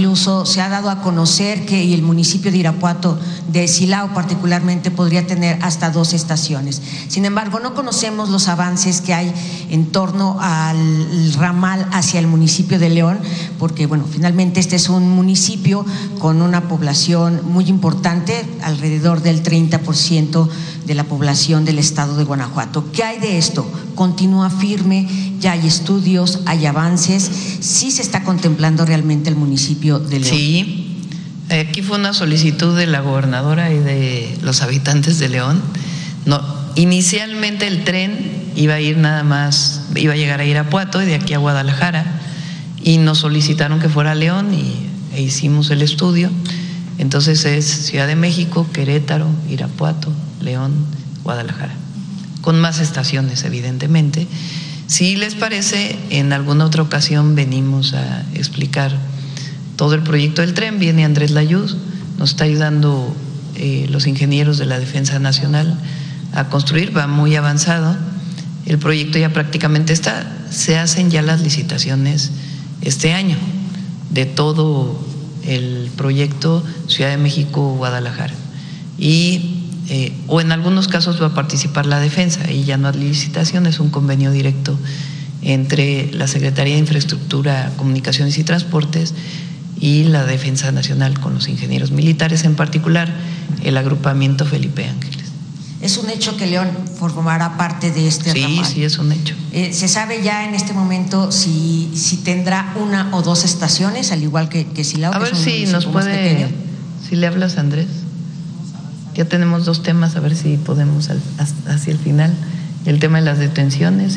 incluso se ha dado a conocer que el municipio de Irapuato, de Silao particularmente, podría tener hasta 2 estaciones. Sin embargo, no conocemos los avances que hay en torno al ramal hacia el municipio de León, porque bueno, finalmente este es un municipio con una población muy importante, alrededor del 30% de la población del estado de Guanajuato. ¿Qué hay de esto? ¿Continúa firme? ¿Ya hay estudios? ¿Hay avances? ¿Sí se está contemplando realmente el municipio de León? Sí, aquí fue una solicitud de la gobernadora y de los habitantes de León. No, inicialmente el tren iba a ir nada más, iba a llegar a Irapuato y de aquí a Guadalajara, y nos solicitaron que fuera a León e hicimos el estudio. Entonces es Ciudad de México, Querétaro, Irapuato, León, Guadalajara, con más estaciones evidentemente. Si les parece, en alguna otra ocasión venimos a explicar todo el proyecto del tren. Viene Andrés Layuz, nos está ayudando los ingenieros de la Defensa Nacional a construir, va muy avanzado, el proyecto ya prácticamente está, se hacen ya las licitaciones este año de todo el proyecto Ciudad de México-Guadalajara, y o en algunos casos va a participar la defensa, y ya no hay licitación, es un convenio directo entre la Secretaría de Infraestructura, Comunicaciones y Transportes y la Defensa Nacional con los ingenieros militares, en particular el agrupamiento Felipe Ángeles. ¿Es un hecho que León formará parte de este ramal? Sí, es un hecho. ¿Se sabe ya en este momento si tendrá 1 o 2 estaciones, al igual que Silao? A ver si nos puede, si le hablas a Andrés. Ya tenemos 2 temas, a ver si podemos hacia el final, el tema de las detenciones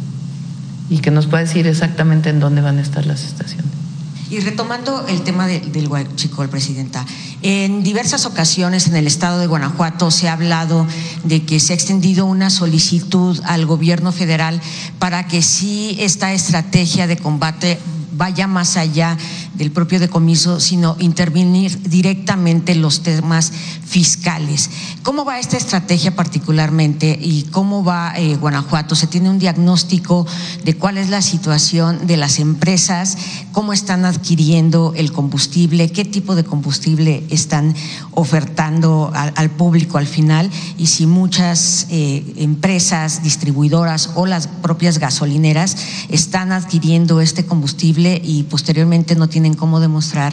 y que nos pueda decir exactamente en dónde van a estar las estaciones. Y retomando el tema del huachicol, Presidenta, en diversas ocasiones en el estado de Guanajuato se ha hablado de que se ha extendido una solicitud al gobierno federal para que sí esta estrategia de combate vaya más allá del propio decomiso, sino intervenir directamente en los temas fiscales. ¿Cómo va esta estrategia particularmente y cómo va Guanajuato? ¿Se tiene un diagnóstico de cuál es la situación de las empresas? ¿Cómo están adquiriendo el combustible? ¿Qué tipo de combustible están ofertando al público al final? Y si muchas empresas distribuidoras o las propias gasolineras están adquiriendo este combustible y posteriormente no tienen cómo demostrar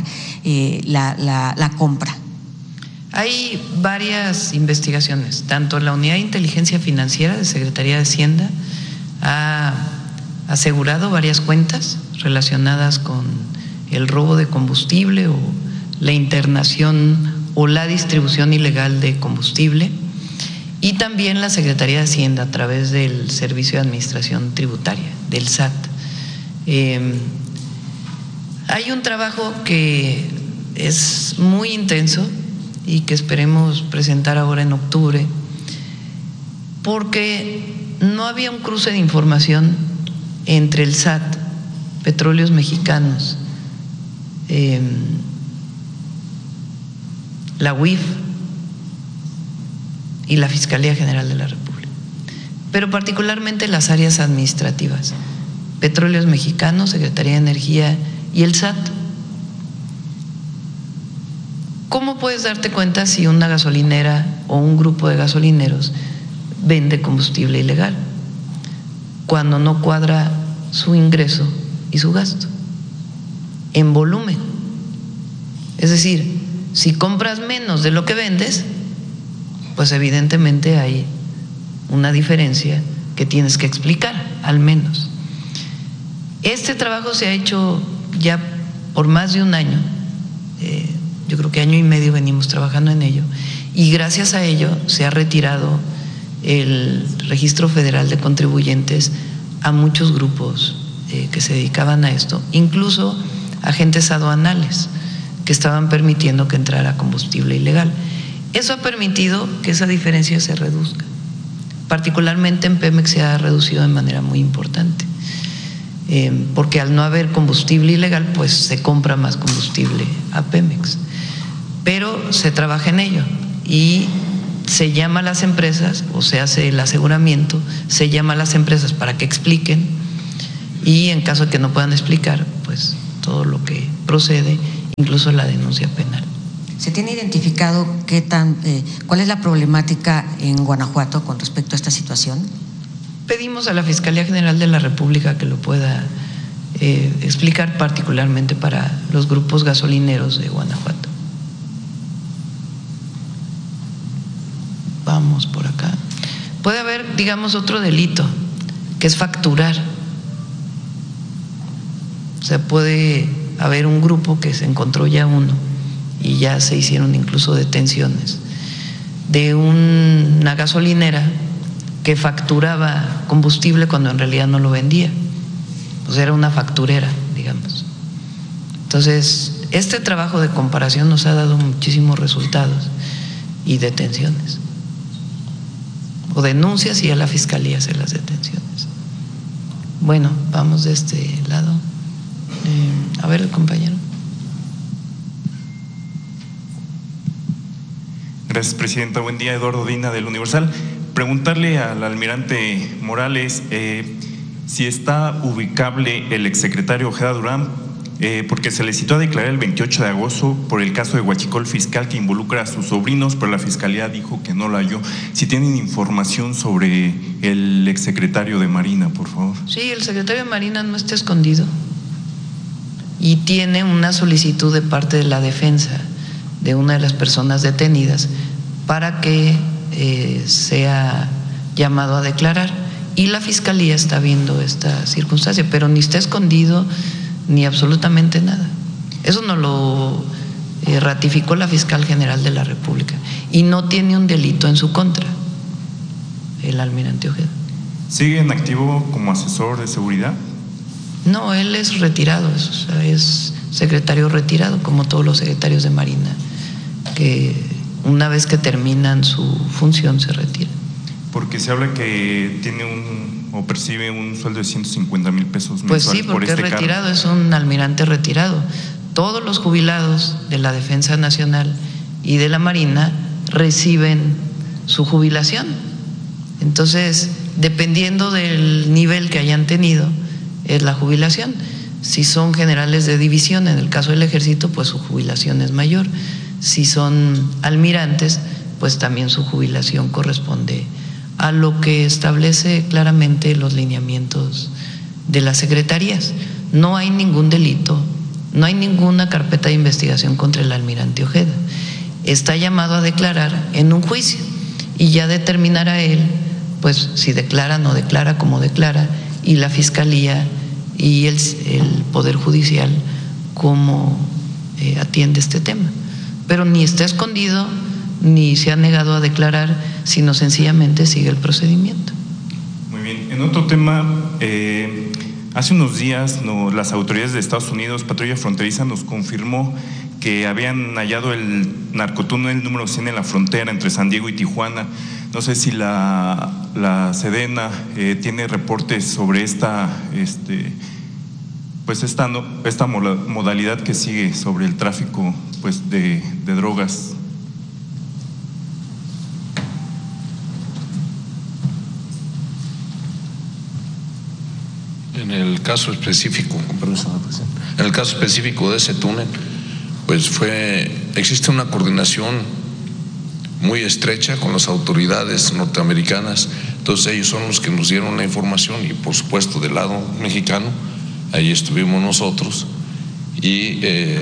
la compra. Hay varias investigaciones, tanto la Unidad de Inteligencia Financiera de Secretaría de Hacienda ha asegurado varias cuentas relacionadas con el robo de combustible o la internación o la distribución ilegal de combustible, y también la Secretaría de Hacienda a través del Servicio de Administración Tributaria, del SAT. Hay un trabajo que es muy intenso y que esperemos presentar ahora en octubre, porque no había un cruce de información entre el SAT, Petróleos Mexicanos, la UIF y la Fiscalía General de la República, pero particularmente las áreas administrativas, Petróleos Mexicanos, Secretaría de Energía y el SAT. ¿Cómo puedes darte cuenta si una gasolinera o un grupo de gasolineros vende combustible ilegal? Cuando no cuadra su ingreso y su gasto en volumen. Es decir, si compras menos de lo que vendes, pues evidentemente hay una diferencia que tienes que explicar, al menos. Este trabajo se ha hecho ya por más de un año, yo creo que 1 año y medio venimos trabajando en ello, y gracias a ello se ha retirado el Registro Federal de Contribuyentes a muchos grupos que se dedicaban a esto, incluso agentes aduanales que estaban permitiendo que entrara combustible ilegal. Eso ha permitido que esa diferencia se reduzca, particularmente en Pemex se ha reducido de manera muy importante. Porque al no haber combustible ilegal, pues se compra más combustible a Pemex. Pero se trabaja en ello y se llama a las empresas, o se hace el aseguramiento, se llama a las empresas para que expliquen, y en caso de que no puedan explicar, pues todo lo que procede incluso la denuncia penal. ¿Se tiene identificado cuál es la problemática en Guanajuato con respecto a esta situación? Pedimos a la Fiscalía General de la República que lo pueda explicar, particularmente para los grupos gasolineros de Guanajuato. Vamos por acá. Puede haber, digamos, otro delito, que es facturar. O sea, puede haber un grupo que se encontró ya uno y ya se hicieron incluso detenciones de una gasolinera que facturaba combustible cuando en realidad no lo vendía. O sea, era una facturera, digamos. Entonces, este trabajo de comparación nos ha dado muchísimos resultados y detenciones. O denuncias y a la Fiscalía hacer las detenciones. Bueno, vamos de este lado. A ver, compañero. Gracias, Presidenta. Buen día, Eduardo Dina, del Universal. Preguntarle al almirante Morales si está ubicable el exsecretario Ojeda Durán, porque se le citó a declarar el 28 de agosto por el caso de Huachicol Fiscal que involucra a sus sobrinos, pero la Fiscalía dijo que no lo halló. Si tienen información sobre el exsecretario de Marina, por favor. Sí, el secretario de Marina no está escondido y tiene una solicitud de parte de la defensa de una de las personas detenidas para que sea llamado a declarar, y la Fiscalía está viendo esta circunstancia, pero ni está escondido ni absolutamente nada. Eso nos lo ratificó la Fiscal General de la República, y no tiene un delito en su contra el almirante Ojeda. ¿Sigue en activo como asesor de seguridad? No, él es retirado, es secretario retirado, como todos los secretarios de Marina, que una vez que terminan su función se retiran. Porque se habla que tiene o percibe un sueldo de 150,000 pesos mensuales. Pues sí, porque por es retirado, es un almirante retirado. Todos los jubilados de la Defensa Nacional y de la Marina reciben su jubilación. Entonces, dependiendo del nivel que hayan tenido, es la jubilación. Si son generales de división, en el caso del Ejército, pues su jubilación es mayor. Si son almirantes, pues también su jubilación corresponde a lo que establece claramente los lineamientos de las secretarías. No hay ningún delito, no hay ninguna carpeta de investigación contra el almirante Ojeda. Está llamado a declarar en un juicio y ya determinará él, pues si declara, no declara, cómo declara, y la Fiscalía y el Poder Judicial cómo atiende este tema. Pero ni está escondido ni se ha negado a declarar, sino sencillamente sigue el procedimiento. Muy bien. En otro tema, hace unos días las autoridades de Estados Unidos, Patrulla Fronteriza, nos confirmó que habían hallado el narcotúnel número 100 en la frontera entre San Diego y Tijuana. No sé si la Sedena tiene reportes sobre esta modalidad que sigue sobre el tráfico de drogas. En el caso específico de ese túnel, pues existe una coordinación muy estrecha con las autoridades norteamericanas. Entonces ellos son los que nos dieron la información, y por supuesto del lado mexicano ahí estuvimos nosotros, y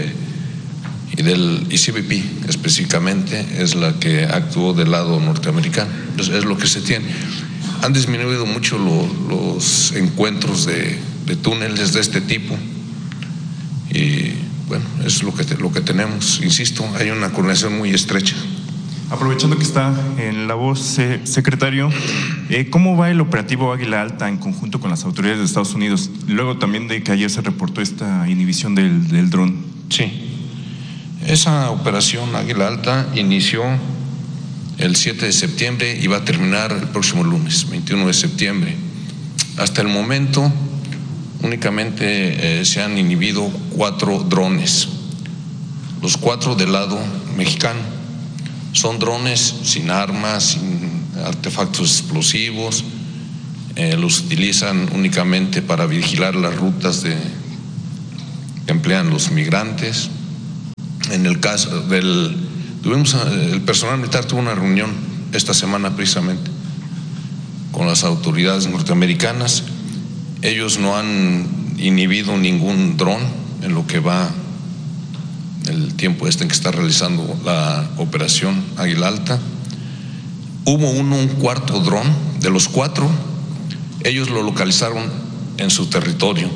CBP específicamente es la que actuó del lado norteamericano. Entonces es lo que se tiene. Han disminuido mucho los encuentros de túneles de este tipo, y bueno, es lo que tenemos. Insisto, hay una coordinación muy estrecha. Aprovechando que está en la voz, secretario, ¿cómo va el operativo Águila Alta en conjunto con las autoridades de Estados Unidos? Luego también de que ayer se reportó esta inhibición del dron. Sí, esa operación Águila Alta inició el 7 de septiembre y va a terminar el próximo lunes, 21 de septiembre. Hasta el momento únicamente se han inhibido 4 drones, los 4 del lado mexicano. Son drones sin armas, sin artefactos explosivos, los utilizan únicamente para vigilar las rutas que emplean los migrantes. En el caso el personal militar tuvo una reunión esta semana precisamente con las autoridades norteamericanas. Ellos no han inhibido ningún dron en lo que va el tiempo en que está realizando la operación Águila Alta. Hubo un cuarto dron, de los 4, ellos lo localizaron en su territorio,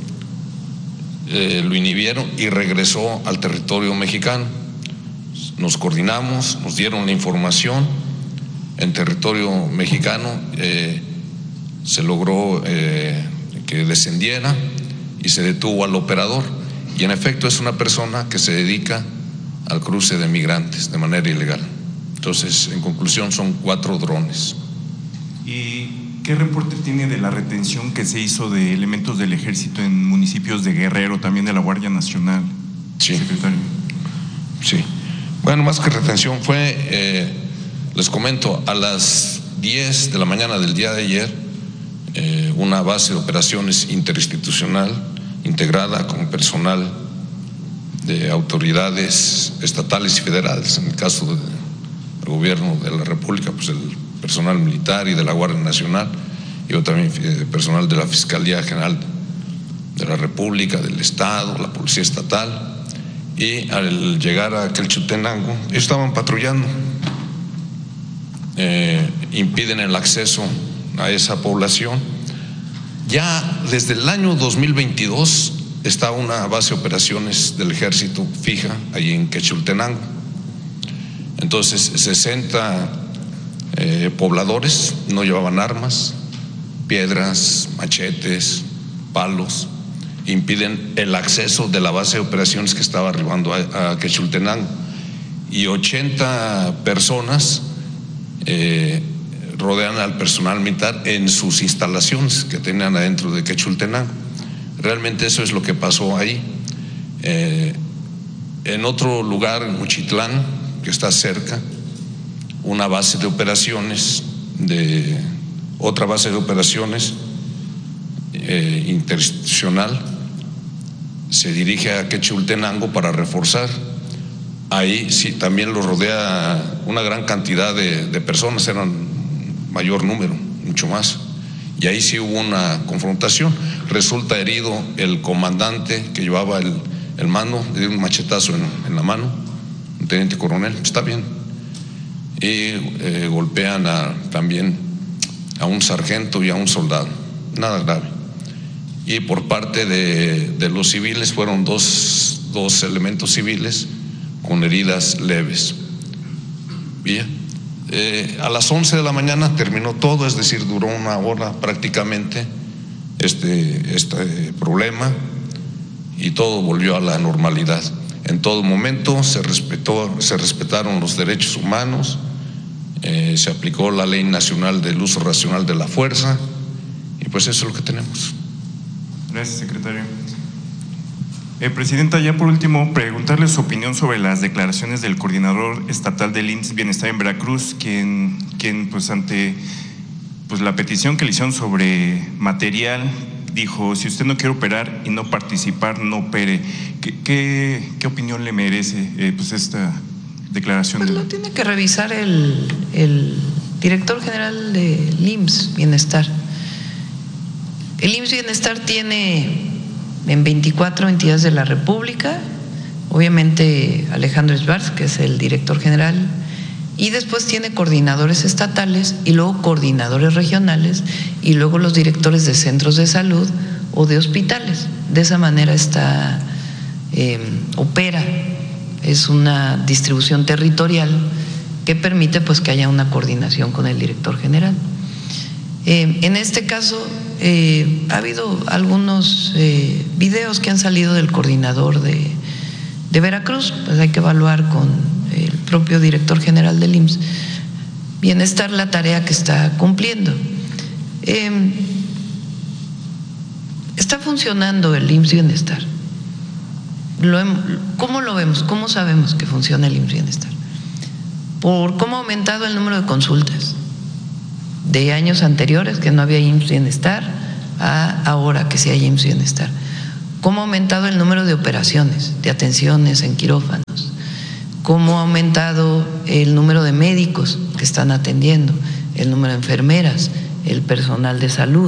lo inhibieron y regresó al territorio mexicano. Nos coordinamos, nos dieron la información. En territorio mexicano se logró que descendiera y se detuvo al operador. Y en efecto es una persona que se dedica al cruce de migrantes de manera ilegal. Entonces, en conclusión, son 4 drones. ¿Y qué reporte tiene de la retención que se hizo de elementos del ejército en municipios de Guerrero, también de la Guardia Nacional, sí, secretario? Sí. Bueno, más que retención fue, les comento, a las 10 de la mañana del día de ayer, una base de operaciones interinstitucional integrada con personal de autoridades estatales y federales, en el caso del gobierno de la República, pues el personal militar y de la Guardia Nacional, y yo también personal de la Fiscalía General de la República, del Estado, la Policía Estatal. Y al llegar a Quechultenango, ellos estaban patrullando, impiden el acceso a esa población. Ya desde el año 2022 está una base de operaciones del ejército fija ahí en Quechultenango. Entonces 60 pobladores no llevaban armas, piedras, machetes, palos, impiden el acceso de la base de operaciones que estaba arribando a Quechultenango, y 80 personas rodean al personal militar en sus instalaciones que tenían adentro de Quechultenango. Realmente eso es lo que pasó ahí. En otro lugar, en Juchitlán, que está cerca, una base de operaciones otra base de operaciones interinstitucional se dirige a Quechultenango para reforzar. Ahí sí también lo rodea una gran cantidad de personas, eran mayor número, mucho más, y ahí sí hubo una confrontación. Resulta herido el comandante que llevaba el mando, le dio un machetazo en la mano, un teniente coronel, está bien, y golpean también a un sargento y a un soldado, nada grave. Y por parte de los civiles fueron dos elementos civiles con heridas leves. Bien. A las 11 de la mañana terminó todo, es decir, duró una hora prácticamente este problema, y todo volvió a la normalidad. En todo momento se respetaron los derechos humanos, se aplicó la Ley Nacional del Uso Racional de la Fuerza, y pues eso es lo que tenemos. Gracias, secretario. Presidenta, ya por último, preguntarle su opinión sobre las declaraciones del coordinador estatal del IMSS Bienestar en Veracruz, quien pues ante pues la petición que le hicieron sobre material, dijo: si usted no quiere operar y no participar, no opere. ¿Qué opinión le merece pues esta declaración? Pues lo tiene que revisar el director general del IMSS Bienestar. El IMSS Bienestar tiene en 24 entidades de la República, obviamente Alejandro Schwartz, que es el director general, y después tiene coordinadores estatales y luego coordinadores regionales y luego los directores de centros de salud o de hospitales. De esa manera opera, es una distribución territorial que permite pues que haya una coordinación con el director general. En este caso ha habido algunos videos que han salido del coordinador de Veracruz, pues hay que evaluar con el propio director general del IMSS Bienestar la tarea que está cumpliendo. Está funcionando el IMSS Bienestar. ¿Cómo lo vemos? ¿Cómo sabemos que funciona el IMSS Bienestar? Por cómo ha aumentado el número de consultas de años anteriores, que no había IMSS Bienestar, a ahora que sí hay IMSS Bienestar. Cómo ha aumentado el número de operaciones, de atenciones en quirófanos, cómo ha aumentado el número de médicos que están atendiendo, el número de enfermeras, el personal de salud,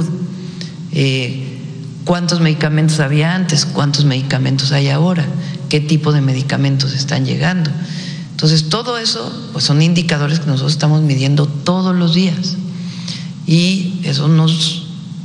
cuántos medicamentos había antes, cuántos medicamentos hay ahora, qué tipo de medicamentos están llegando. Entonces, todo eso pues son indicadores que nosotros estamos midiendo todos los días y eso nos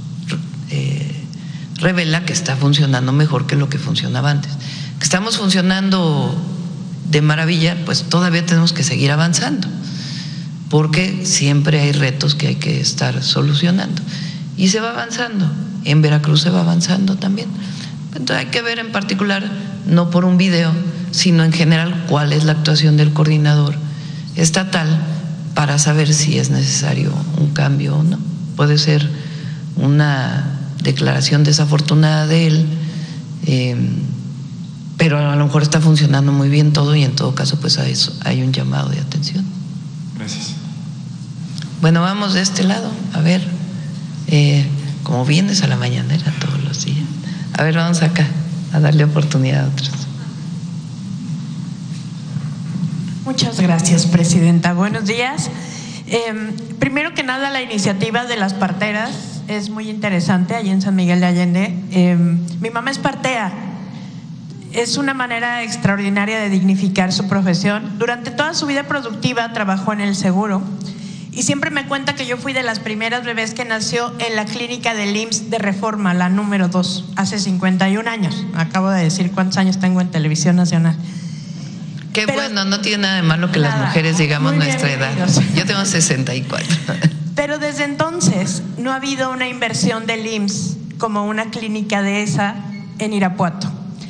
revela que está funcionando mejor que lo que funcionaba antes. Que estamos funcionando de maravilla, pues todavía tenemos que seguir avanzando, porque siempre hay retos que hay que estar solucionando y se va avanzando. En Veracruz se va avanzando también. Entonces hay que ver en particular, no por un video, sino en general cuál es la actuación del coordinador estatal para saber si es necesario un cambio o no. Puede ser una declaración desafortunada de él, pero a lo mejor está funcionando muy bien todo y en todo caso pues a eso hay un llamado de atención. Gracias. Bueno, vamos de este lado, a ver, como vienes a la mañanera todos los días, a ver, vamos acá a darle oportunidad a otros. Muchas gracias, presidenta. Buenos días. Primero que nada, la iniciativa de las parteras es muy interesante allí en San Miguel de Allende. Mi mamá es partea. Es una manera extraordinaria de dignificar su profesión. Durante toda su vida productiva trabajó en el seguro y siempre me cuenta que yo fui de las primeras bebés que nació en la clínica del IMSS de Reforma, la número 2, hace 51 años. Acabo de decir cuántos años tengo en Televisión Nacional. Qué bueno, no tiene nada de malo que las mujeres digamos nuestra edad. Yo tengo 64. Pero desde entonces no ha habido una inversión del IMSS como una clínica de esa en Irapuato.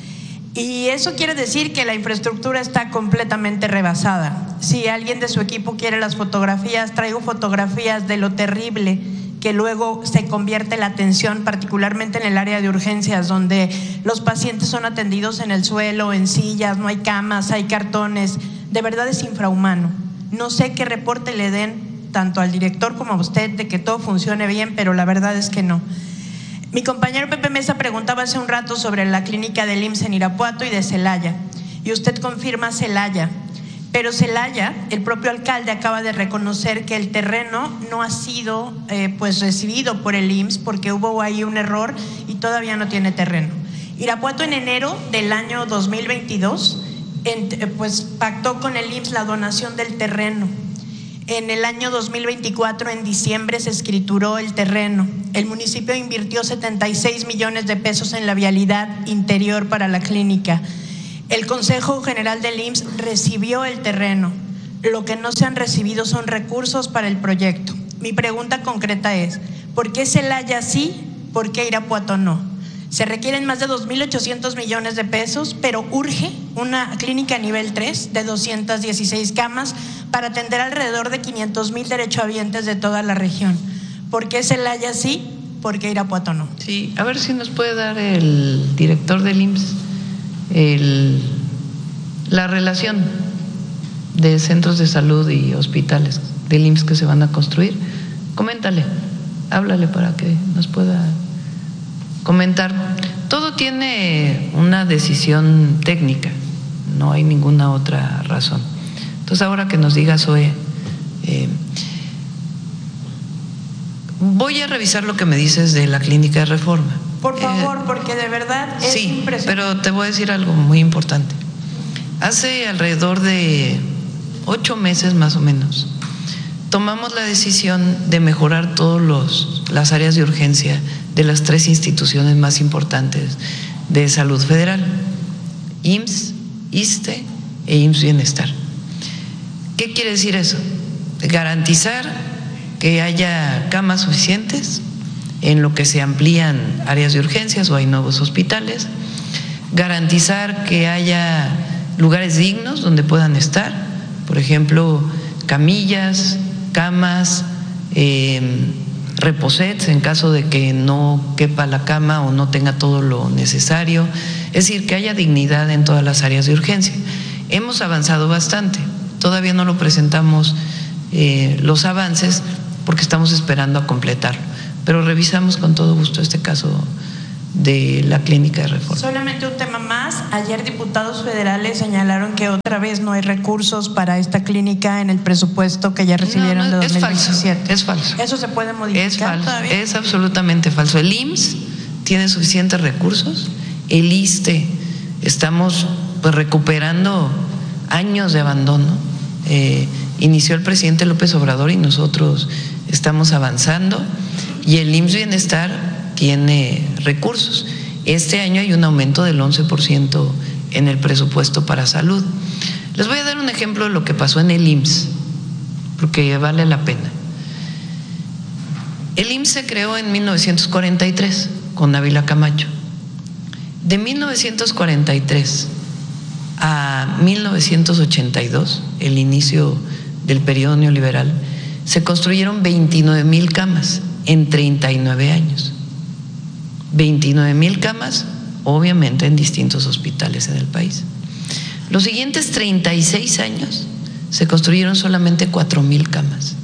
Y eso quiere decir que la infraestructura está completamente rebasada. Si alguien de su equipo quiere las fotografías, traigo fotografías de lo terrible que luego se convierte la atención, particularmente en el área de urgencias, donde los pacientes son atendidos en el suelo, en sillas, no hay camas, hay cartones. De verdad es infrahumano. No sé qué reporte le den tanto al director como a usted de que todo funcione bien, pero la verdad es que no. Mi compañero Pepe Mesa preguntaba hace un rato sobre la clínica del IMSS en Irapuato y de Celaya, y usted confirma Celaya, pero Celaya, el propio alcalde acaba de reconocer que el terreno no ha sido pues recibido por el IMSS porque hubo ahí un error y todavía no tiene terreno. Irapuato en enero del año 2022 pues pactó con el IMSS la donación del terreno. En el año 2024, en diciembre, se escrituró el terreno. El municipio invirtió 76 millones de pesos en la vialidad interior para la clínica. El Consejo General del IMSS recibió el terreno. Lo que no se han recibido son recursos para el proyecto. Mi pregunta concreta es, ¿por qué Celaya sí, por qué Irapuato no? Se requieren más de 2.800 millones de pesos, pero urge una clínica nivel 3 de 216 camas para atender alrededor de 500,000 derechohabientes de toda la región. ¿Por qué Celaya sí? ¿Por qué Irapuato no? Sí, a ver si nos puede dar el director del IMSS la relación de centros de salud y hospitales del IMSS que se van a construir. Coméntale, háblale para que nos pueda comentar. Todo tiene una decisión técnica, no hay ninguna otra razón. Entonces ahora que nos diga Zoe, voy a revisar lo que me dices de la clínica de Reforma. Por favor, porque de verdad es impresionante. Pero te voy a decir algo muy importante. Hace alrededor de 8 meses más o menos, tomamos la decisión de mejorar todas las áreas de urgencia de las 3 instituciones más importantes de salud federal, IMSS, ISSSTE e IMSS Bienestar. ¿Qué quiere decir eso? Garantizar que haya camas suficientes en lo que se amplían áreas de urgencias o hay nuevos hospitales, garantizar que haya lugares dignos donde puedan estar, por ejemplo, camillas, camas, reposets en caso de que no quepa la cama o no tenga todo lo necesario, es decir, que haya dignidad en todas las áreas de urgencia. Hemos avanzado bastante, todavía no lo presentamos los avances porque estamos esperando a completarlo, pero revisamos con todo gusto este caso de la clínica de Reforma. Solamente un tema más. además, ayer diputados federales señalaron que otra vez no hay recursos para esta clínica en el presupuesto que ya recibieron de 2017. Es falso. ¿Eso se puede modificar? Es falso, todavía? es absolutamente falso. El IMSS tiene suficientes recursos, el ISSSTE, estamos pues recuperando años de abandono. Inició el presidente López Obrador y nosotros estamos avanzando, y el IMSS Bienestar tiene recursos. Este año hay un aumento del 11% en el presupuesto para salud. Les voy a dar un ejemplo de lo que pasó en el IMSS, porque vale la pena. El IMSS se creó en 1943 con Ávila Camacho. De 1943 a 1982, el inicio del periodo neoliberal, se construyeron 29,000 camas en 39 años. 29,000 camas, obviamente en distintos hospitales en el país. Los siguientes 36 años se construyeron solamente 4,000 camas.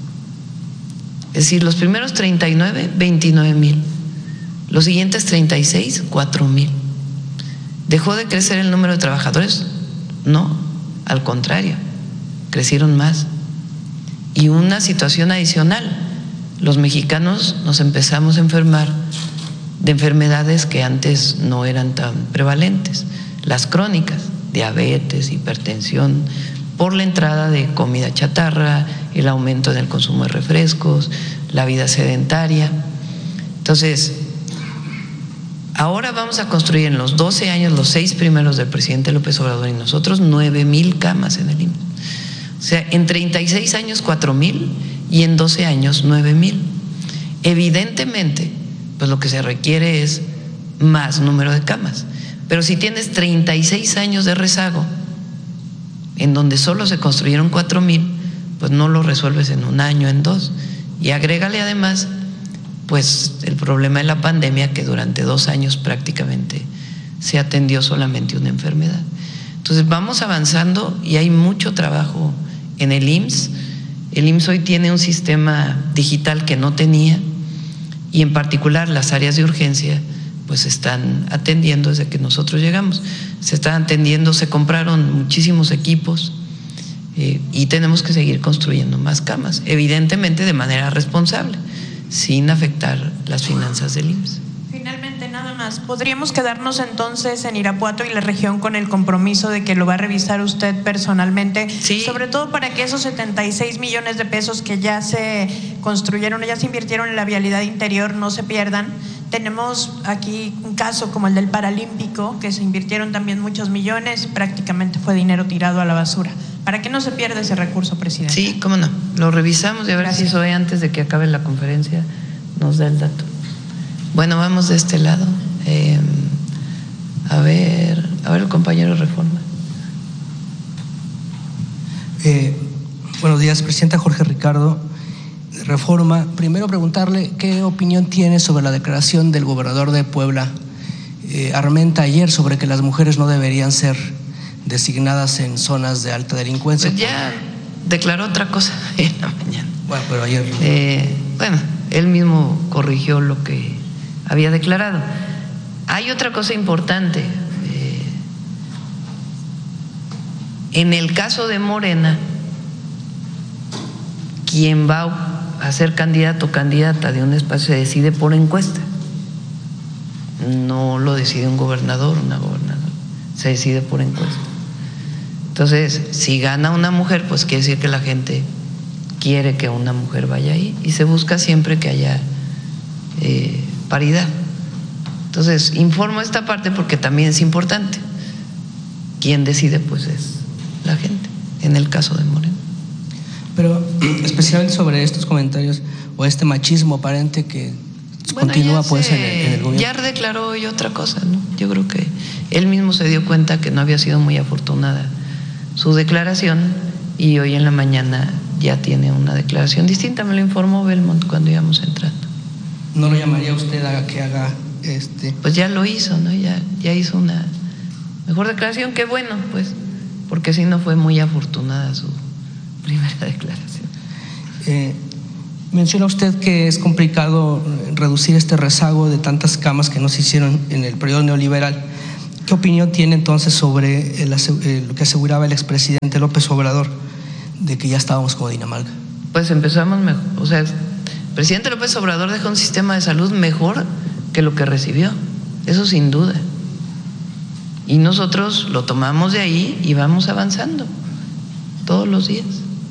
Es decir, los primeros 39, 29,000. Los siguientes 36, 4,000. ¿Dejó de crecer el número de trabajadores? No, al contrario, crecieron más. Y una situación adicional, los mexicanos nos empezamos a enfermar de enfermedades que antes no eran tan prevalentes, las crónicas, diabetes, hipertensión, por la entrada de comida chatarra, el aumento en el consumo de refrescos, la vida sedentaria. Entonces, ahora vamos a construir en los 12 años, los 6 primeros del presidente López Obrador y nosotros, 9,000 camas en el IMSS. O sea, en 36 años 4,000 y en 12 años 9,000. Evidentemente, pues lo que se requiere es más número de camas. Pero si tienes 36 años de rezago, en donde solo se construyeron 4,000, pues no lo resuelves en un año, en 2. Y agrégale además, pues el problema de la pandemia, que durante 2 años prácticamente se atendió solamente una enfermedad. Entonces vamos avanzando y hay mucho trabajo en el IMSS. El IMSS hoy tiene un sistema digital que no tenía, y en particular las áreas de urgencia pues se están atendiendo desde que nosotros llegamos. Se están atendiendo, se compraron muchísimos equipos y tenemos que seguir construyendo más camas, evidentemente de manera responsable, sin afectar las finanzas del IMSS. Finalmente, nada más, ¿podríamos quedarnos entonces en Irapuato y la región con el compromiso de que lo va a revisar usted personalmente? Sí. Sobre todo para que esos 76 millones de pesos que ya se construyeron, ya se invirtieron en la vialidad interior, no se pierdan. Tenemos aquí un caso como el del Paralímpico, que se invirtieron también muchos millones, prácticamente fue dinero tirado a la basura. ¿Para que no se pierda ese recurso, presidente? Sí, cómo no, lo revisamos y a ver si Zoe, antes de que acabe la conferencia, nos da el dato. Bueno, vamos de este lado. A ver el compañero Reforma. Buenos días, presidenta. Jorge Ricardo, de Reforma. Primero preguntarle qué opinión tiene sobre la declaración del gobernador de Puebla, Armenta, ayer, sobre que las mujeres no deberían ser designadas en zonas de alta delincuencia. Pues ya declaró otra cosa en la mañana. Bueno, pero ayer… Bueno, él mismo corrigió lo que había declarado. Hay otra cosa importante. En el caso de Morena, quien va a ser candidato o candidata de un espacio se decide por encuesta. No lo decide un gobernador, una gobernadora. Se decide por encuesta. Entonces, si gana una mujer, pues quiere decir que la gente quiere que una mujer vaya ahí, y se busca siempre que haya paridad. Entonces, informo esta parte porque también es importante. Quien decide, pues, es la gente, en el caso de Moreno. Pero especialmente sobre estos comentarios o este machismo aparente que continúa pues en el gobierno. Ya declaró hoy otra cosa, ¿no? Yo creo que él mismo se dio cuenta que no había sido muy afortunada su declaración, y hoy en la mañana ya tiene una declaración distinta. Me lo informó Belmont cuando íbamos entrando. ¿No lo llamaría usted a que haga Pues ya lo hizo, ¿no? Ya hizo una mejor declaración. Qué bueno, pues, porque si no fue muy afortunada su primera declaración. Menciona usted que es complicado reducir este rezago de tantas camas que no se hicieron en el periodo neoliberal. ¿Qué opinión tiene entonces sobre lo que aseguraba el expresidente López Obrador, de que ya estábamos como Dinamarca? Pues empezamos mejor. O sea, el presidente López Obrador dejó un sistema de salud mejor que lo que recibió, eso sin duda. Y nosotros lo tomamos de ahí y vamos avanzando todos los días.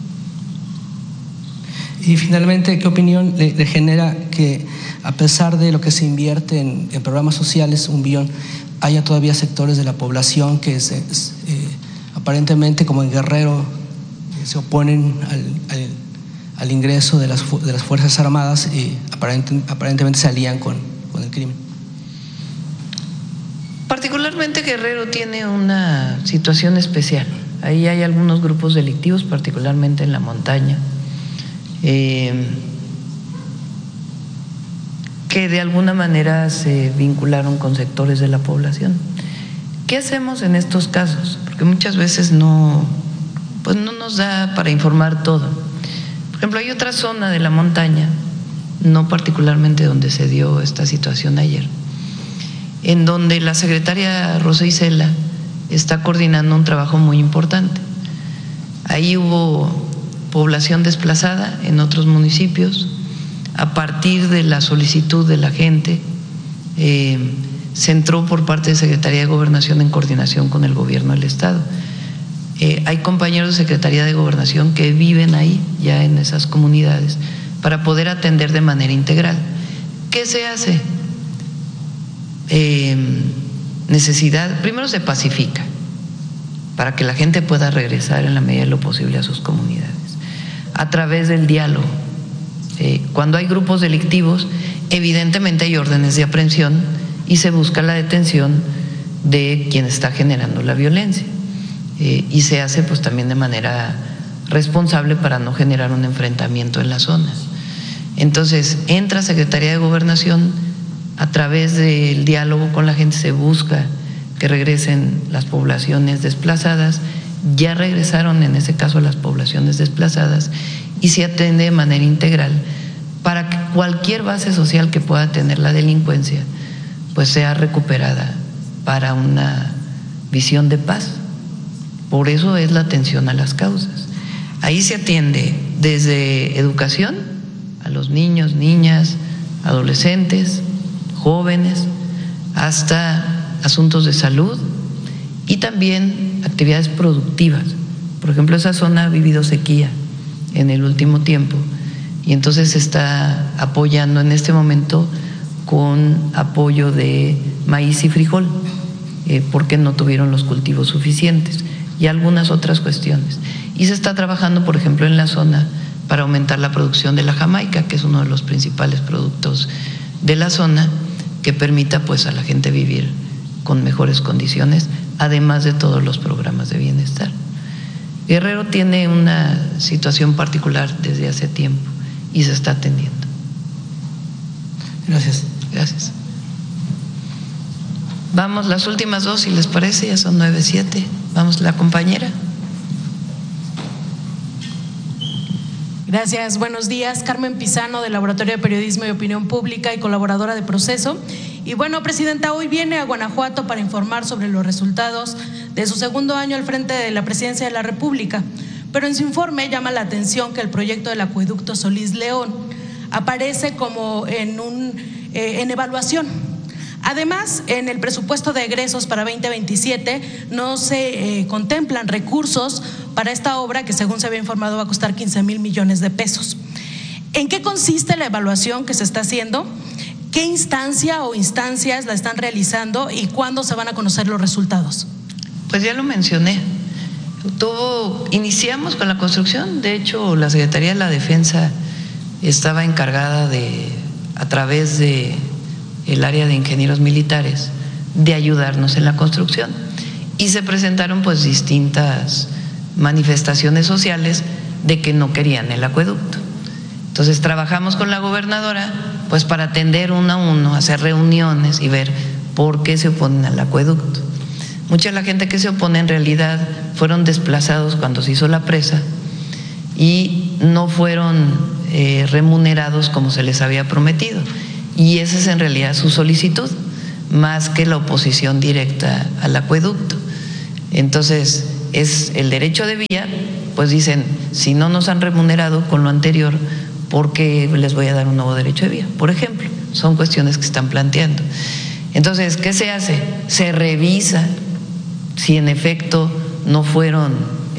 Y finalmente, ¿qué opinión le genera que, a pesar de lo que se invierte en programas sociales, 1 billón, haya todavía sectores de la población que aparentemente, como en Guerrero, se oponen al ingreso de las Fuerzas Armadas y aparentemente se alían con el crimen? Particularmente Guerrero tiene una situación especial. Ahí hay algunos grupos delictivos, particularmente en la montaña, que de alguna manera se vincularon con sectores de la población. ¿Qué hacemos en estos casos? Porque muchas veces no nos da para informar todo. Por ejemplo, hay otra zona de la montaña, no particularmente donde se dio esta situación ayer, en donde la secretaria Rosa Isela está coordinando un trabajo muy importante. Ahí hubo población desplazada en otros municipios. A partir de la solicitud de la gente, se entró por parte de Secretaría de Gobernación en coordinación con el gobierno del Estado. Hay compañeros de Secretaría de Gobernación que viven ahí, ya en esas comunidades, para poder atender de manera integral. ¿Qué se hace? Necesidad, primero se pacifica para que la gente pueda regresar en la medida de lo posible a sus comunidades, a través del diálogo. Cuando hay grupos delictivos, evidentemente hay órdenes de aprehensión y se busca la detención de quien está generando la violencia, y se hace pues también de manera responsable para no generar un enfrentamiento en la zona. Entonces entra Secretaría de Gobernación, a través del diálogo con la gente se busca que regresen las poblaciones desplazadas. Ya regresaron en ese caso las poblaciones desplazadas y se atiende de manera integral para que cualquier base social que pueda tener la delincuencia pues sea recuperada para una visión de paz. Por eso es la atención a las causas. Ahí se atiende desde educación a los niños, niñas, adolescentes, jóvenes, hasta asuntos de salud y también actividades productivas. Por ejemplo, esa zona ha vivido sequía en el último tiempo y entonces se está apoyando en este momento con apoyo de maíz y frijol, porque no tuvieron los cultivos suficientes y algunas otras cuestiones. Y se está trabajando, por ejemplo, en la zona para aumentar la producción de la jamaica, que es uno de los principales productos de la zona, que permita pues a la gente vivir con mejores condiciones, además de todos los programas de bienestar. Guerrero tiene una situación particular desde hace tiempo y se está atendiendo. Gracias. Gracias. Vamos, las últimas dos, si les parece, ya son 9:07. Vamos, la compañera. Gracias, buenos días. Carmen Pizano, del Laboratorio de Periodismo y Opinión Pública y colaboradora de Proceso. Y bueno, Presidenta, hoy viene a Guanajuato para informar sobre los resultados de su segundo año al frente de la Presidencia de la República. Pero en su informe llama la atención que el proyecto del acueducto Solís León aparece como en evaluación. Además, en el presupuesto de egresos para 2027 no se contemplan recursos para esta obra que, según se había informado, va a costar 15,000 millones de pesos. ¿En qué consiste la evaluación que se está haciendo? ¿Qué instancia o instancias la están realizando y cuándo se van a conocer los resultados? Pues ya lo mencioné. Iniciamos con la construcción. De hecho, la Secretaría de la Defensa estaba encargada de, a través de el área de ingenieros militares, de ayudarnos en la construcción, y se presentaron pues distintas manifestaciones sociales de que no querían el acueducto. Entonces trabajamos con la gobernadora pues para atender uno a uno, hacer reuniones y ver por qué se oponen al acueducto. Mucha de la gente que se opone en realidad fueron desplazados cuando se hizo la presa y no fueron remunerados como se les había prometido. Y esa es en realidad su solicitud, más que la oposición directa al acueducto. Entonces, es el derecho de vía, pues dicen, si no nos han remunerado con lo anterior, ¿por qué les voy a dar un nuevo derecho de vía? Por ejemplo, son cuestiones que están planteando. Entonces, ¿qué se hace? Se revisa si en efecto no fueron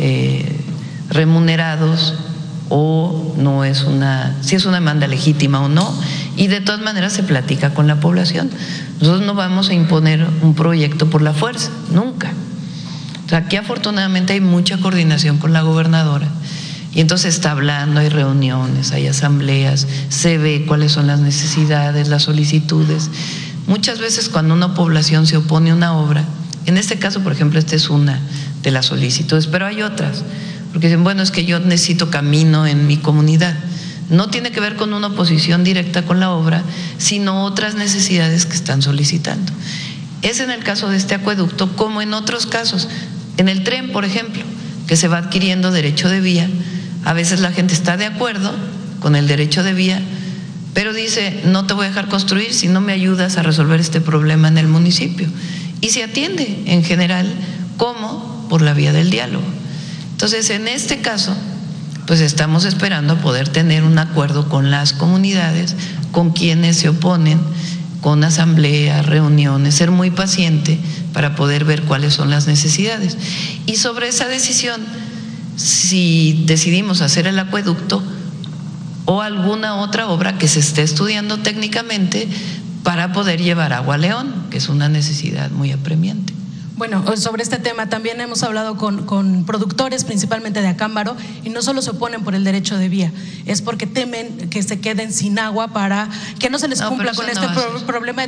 remunerados o no es si es una demanda legítima o no, y de todas maneras se platica con la población. Nosotros no vamos a imponer un proyecto por la fuerza, nunca. O sea, aquí afortunadamente hay mucha coordinación con la gobernadora y entonces está hablando, hay reuniones, hay asambleas, se ve cuáles son las necesidades, las solicitudes. Muchas veces cuando una población se opone a una obra, en este caso, por ejemplo, esta es una de las solicitudes, pero hay otras, porque dicen, bueno, es que yo necesito camino en mi comunidad. No tiene que ver con una oposición directa con la obra, sino otras necesidades que están solicitando. Es en el caso de este acueducto, como en otros casos. En el tren, por ejemplo, que se va adquiriendo derecho de vía, a veces la gente está de acuerdo con el derecho de vía, pero dice, no te voy a dejar construir si no me ayudas a resolver este problema en el municipio. Y se atiende en general como por la vía del diálogo. Entonces, en este caso, pues estamos esperando poder tener un acuerdo con las comunidades, con quienes se oponen, con asambleas, reuniones, ser muy paciente para poder ver cuáles son las necesidades. Y sobre esa decisión, si decidimos hacer el acueducto o alguna otra obra que se esté estudiando técnicamente para poder llevar agua a León, que es una necesidad muy apremiante. Bueno, sobre este tema también hemos hablado con productores, principalmente de Acámbaro, y no solo se oponen por el derecho de vía, es porque temen que se queden sin agua para que no se les cumpla con este programa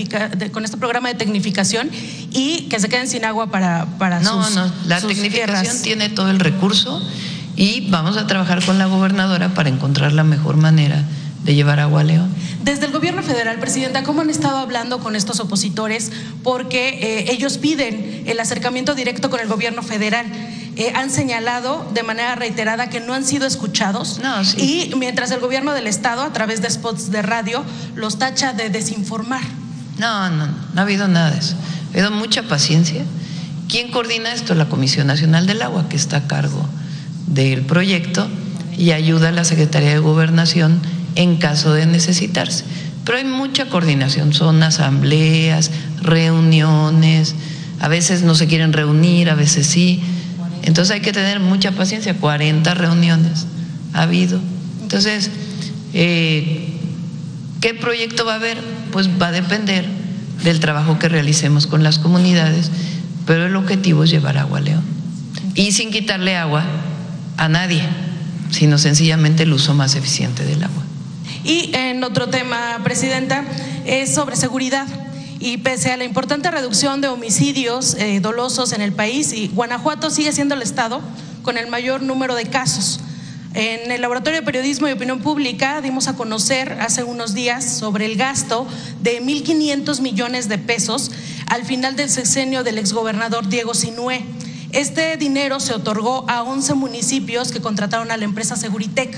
de tecnificación y que se queden sin agua para la sus tecnificación tierras. Tiene todo el recurso y vamos a trabajar con la gobernadora para encontrar la mejor manera de llevar agua a León. Desde el gobierno federal, presidenta, ¿cómo han estado hablando con estos opositores? Porque ellos piden el acercamiento directo con el gobierno federal. Han señalado de manera reiterada que no han sido escuchados. No, sí. Y mientras el gobierno del estado, a través de spots de radio, los tacha de desinformar. No ha habido nada de eso. Ha habido mucha paciencia. ¿Quién coordina esto? La Comisión Nacional del Agua, que está a cargo del proyecto y ayuda a la Secretaría de Gobernación en caso de necesitarse. Pero hay mucha coordinación, son asambleas, reuniones, a veces no se quieren reunir, a veces sí. Entonces hay que tener mucha paciencia, 40 reuniones ha habido. Entonces, ¿qué proyecto va a haber? Pues va a depender del trabajo que realicemos con las comunidades, pero el objetivo es llevar agua a León. Y sin quitarle agua a nadie, sino sencillamente el uso más eficiente del agua. Y en otro tema, presidenta, es sobre seguridad. Y pese a la importante reducción de homicidios dolosos en el país, y Guanajuato sigue siendo el estado con el mayor número de casos. En el Laboratorio de Periodismo y Opinión Pública dimos a conocer hace unos días sobre el gasto de 1.500 millones de pesos al final del sexenio del exgobernador Diego Sinué. Este dinero se otorgó a 11 municipios que contrataron a la empresa Seguritech.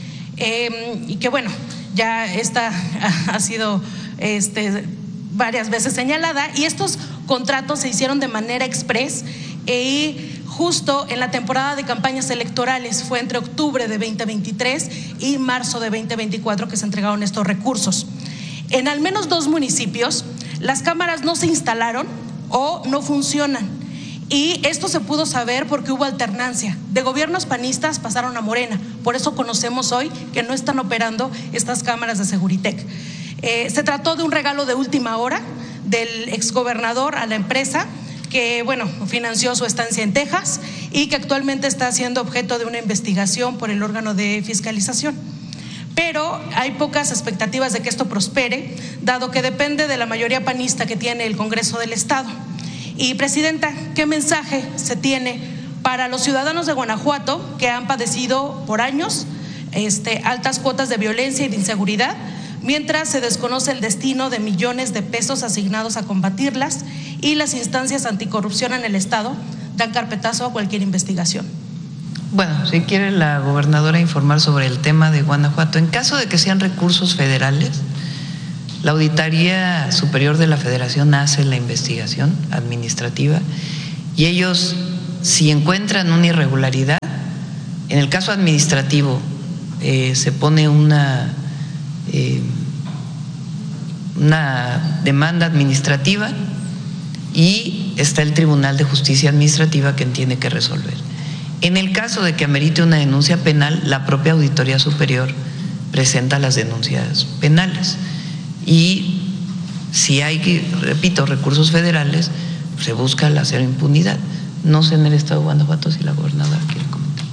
Y que bueno, ya esta ha sido varias veces señalada, y estos contratos se hicieron de manera express y justo en la temporada de campañas electorales. Fue entre octubre de 2023 y marzo de 2024 que se entregaron estos recursos. En al menos 2 municipios las cámaras no se instalaron o no funcionan. Y esto se pudo saber porque hubo alternancia. De gobiernos panistas pasaron a Morena. Por eso conocemos hoy que no están operando estas cámaras de Seguritech. Se trató de un regalo de última hora del exgobernador a la empresa que, bueno, financió su estancia en Texas y que actualmente está siendo objeto de una investigación por el órgano de fiscalización. Pero hay pocas expectativas de que esto prospere, dado que depende de la mayoría panista que tiene el Congreso del Estado. Y, presidenta, ¿qué mensaje se tiene para los ciudadanos de Guanajuato que han padecido por años altas cuotas de violencia y de inseguridad, mientras se desconoce el destino de millones de pesos asignados a combatirlas y las instancias anticorrupción en el Estado dan carpetazo a cualquier investigación? Bueno, si quiere la gobernadora informar sobre el tema de Guanajuato, en caso de que sean recursos federales, La Auditoría Superior de la Federación hace la investigación administrativa y ellos, si encuentran una irregularidad, en el caso administrativo se pone una demanda administrativa y está el Tribunal de Justicia Administrativa que tiene que resolver. En el caso de que amerite una denuncia penal, la propia Auditoría Superior presenta las denuncias penales. Y si hay, repito, recursos federales, se busca la cero impunidad. No sé en el estado de Guanajuato si la gobernadora quiere comentar.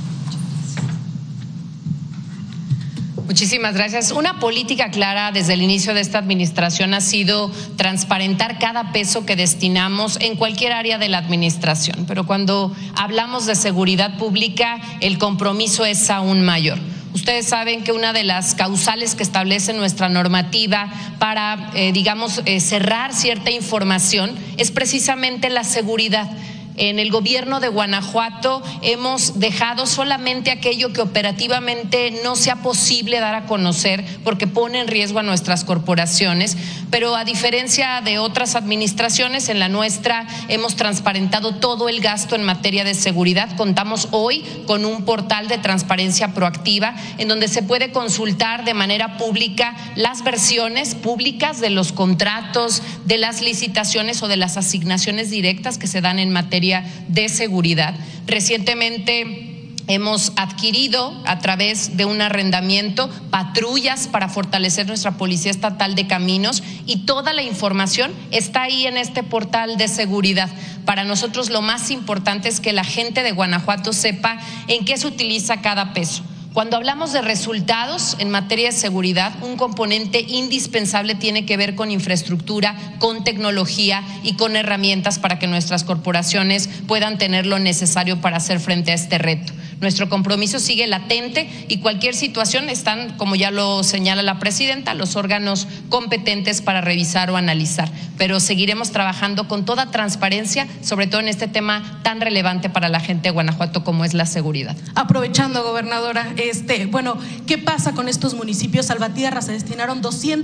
Muchísimas gracias. Una política clara desde el inicio de esta administración ha sido transparentar cada peso que destinamos en cualquier área de la administración, pero cuando hablamos de seguridad pública, el compromiso es aún mayor. Ustedes saben que una de las causales que establece nuestra normativa para, cerrar cierta información es precisamente la seguridad. En el gobierno de Guanajuato hemos dejado solamente aquello que operativamente no sea posible dar a conocer porque pone en riesgo a nuestras corporaciones, pero a diferencia de otras administraciones, en la nuestra hemos transparentado todo el gasto en materia de seguridad. Contamos hoy con un portal de transparencia proactiva en donde se puede consultar de manera pública las versiones públicas de los contratos, de las licitaciones o de las asignaciones directas que se dan en materia de seguridad. Recientemente hemos adquirido a través de un arrendamiento patrullas para fortalecer nuestra Policía Estatal de Caminos y toda la información está ahí en este portal de seguridad. Para nosotros lo más importante es que la gente de Guanajuato sepa en qué se utiliza cada peso. Cuando hablamos de resultados en materia de seguridad, un componente indispensable tiene que ver con infraestructura, con tecnología y con herramientas para que nuestras corporaciones puedan tener lo necesario para hacer frente a este reto. Nuestro compromiso sigue latente y cualquier situación están, como ya lo señala la presidenta, los órganos competentes para revisar o analizar. Pero seguiremos trabajando con toda transparencia, sobre todo en este tema tan relevante para la gente de Guanajuato como es la seguridad. Aprovechando, gobernadora, ¿qué pasa con estos municipios? Salvatierra se destinaron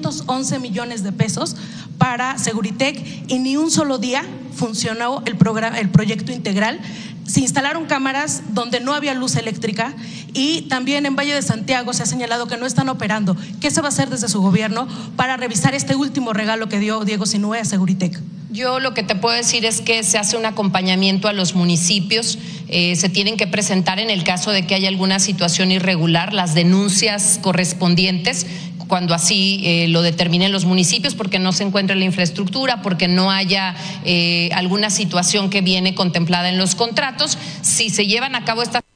211 millones de pesos para Seguritec y ni un solo día funcionó el proyecto integral. Se instalaron cámaras donde no había luz eléctrica y también en Valle de Santiago se ha señalado que no están operando. ¿Qué se va a hacer desde su gobierno para revisar este último regalo que dio Diego Sinue a Seguritec? Yo lo que te puedo decir es que se hace un acompañamiento a los municipios, se tienen que presentar en el caso de que haya alguna situación irregular las denuncias correspondientes cuando así lo determinen los municipios, porque no se encuentre la infraestructura, porque no haya alguna situación que viene contemplada en los contratos. Si se llevan a cabo estas